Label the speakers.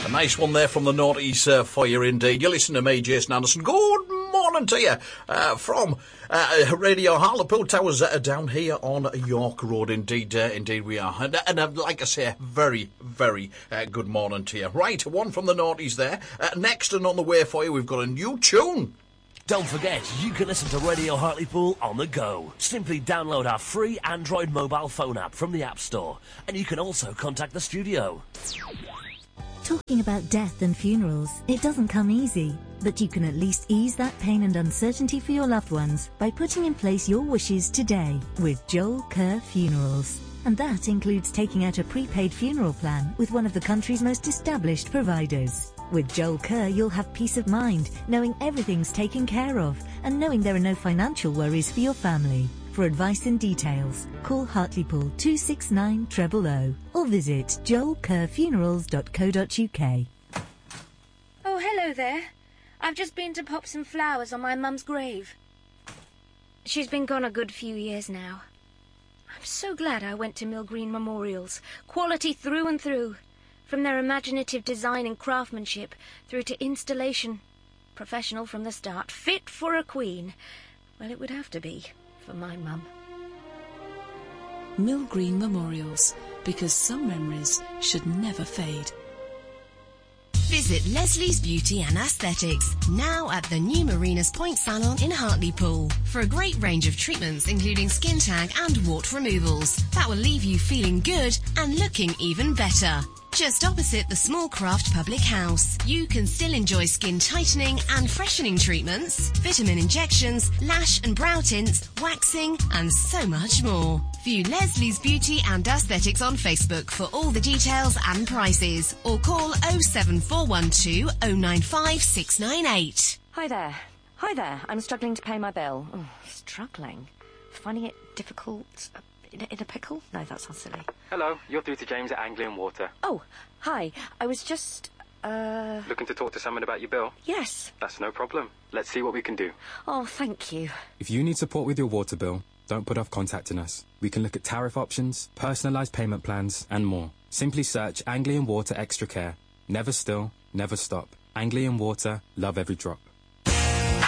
Speaker 1: A nice one there from the noughties for you indeed. You listen to me, Jason Anderson. Good morning to you from Radio Hartlepool Towers down here on York Road. Indeed we are. And like I say, very, very good morning to you. Right, one from the noughties there. Next and on the way for you, we've got a new tune.
Speaker 2: Don't forget, you can listen to Radio Hartlepool on the go. Simply download our free Android mobile phone app from the App Store. And you can also contact the studio.
Speaker 3: Talking about death and funerals, it doesn't come easy, but you can at least ease that pain and uncertainty for your loved ones by putting in place your wishes today with Joel Kerr Funerals. And that includes taking out a prepaid funeral plan with one of the country's most established providers. With Joel Kerr, you'll have peace of mind, knowing everything's taken care of and knowing there are no financial worries for your family. For advice and details, call Hartlepool 269 000 or visit joelkerrfunerals.co.uk.
Speaker 4: Oh, hello there. I've just been to pop some flowers on my mum's grave. She's been gone a good few years now. I'm so glad I went to Mill Green Memorials. Quality through and through. From their imaginative design and craftsmanship through to installation. Professional from the start. Fit for a queen. Well, it would have to be for my mum.
Speaker 5: Mill Green Memorials, because some memories should never fade.
Speaker 6: Visit Leslie's Beauty and Aesthetics, now at the new Marinas Point Salon in Hartlepool, for a great range of treatments including skin tag and wart removals that will leave you feeling good and looking even better. Just opposite the Small Craft Public House, you can still enjoy skin tightening and freshening treatments, vitamin injections, lash and brow tints, waxing, and so much more. View Leslie's Beauty and Aesthetics on Facebook for all the details and prices, or call 07412 095 698.
Speaker 7: Hi there. I'm struggling to pay my bill. Oh, struggling? Finding it difficult? In a pickle? No, that sounds silly.
Speaker 8: Hello, you're through to James at Anglian Water.
Speaker 7: Oh, hi. I was just,
Speaker 8: Looking to talk to someone about your bill?
Speaker 7: Yes.
Speaker 8: That's no problem. Let's see what we can do.
Speaker 7: Oh, thank you.
Speaker 9: If you need support with your water bill, don't put off contacting us. We can look at tariff options, personalised payment plans, and more. Simply search Anglian Water Extra Care. Never still, never stop. Anglian Water, love every drop.